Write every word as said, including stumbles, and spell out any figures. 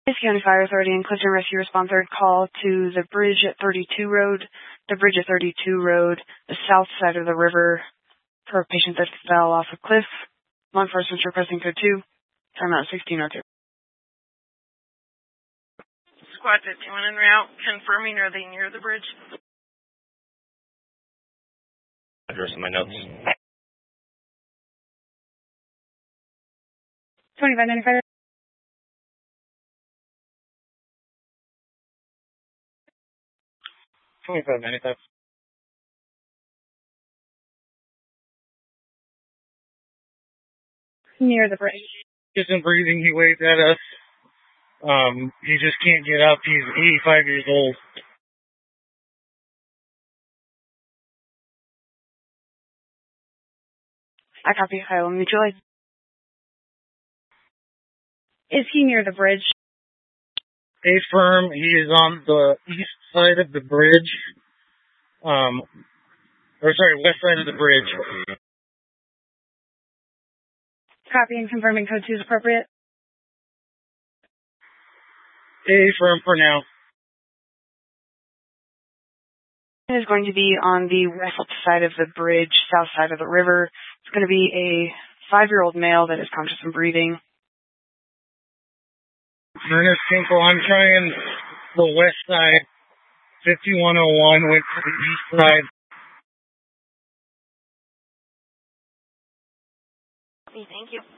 This County Fire Authority and Clifton Rescue Response third call to the bridge at thirty-two Road, the bridge at thirty-two Road, the south side of the river, for a patient that fell off a cliff. Law enforcement requesting code two, timeout sixteen oh two. Squad fifty-one en route, confirming are they near the bridge? Address in my notes. twenty-five ninety-five. twenty-five ninety-five. Near the bridge. Isn't breathing. He waved at us. Um, he just can't get up. He's eighty-five years old. I copy. I will neutralize. Is he near the bridge? A-firm, he is on the east side of the bridge. Um, or sorry, west side of the bridge. Copy and confirming code two is appropriate. A-firm for now. It is going to be on the west side of the bridge, south side of the river. It's going to be a five-year-old male that is conscious and breathing. Ernest Tinkle, I'm trying the west side. fifty-one oh one went to the east side. Thank you.